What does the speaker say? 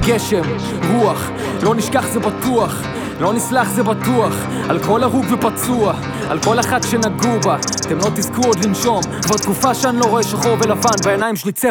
גשם, רוח, לא נשכח זה בטוח, לא נסלח זה בטוח, על כל הרוג ופצוע, על כל אחת שנגעו בה. אתם לא תזכו עוד לנשום, כבר תקופה שאני לא רואה שחור ולבן, בעיניים שלי צבע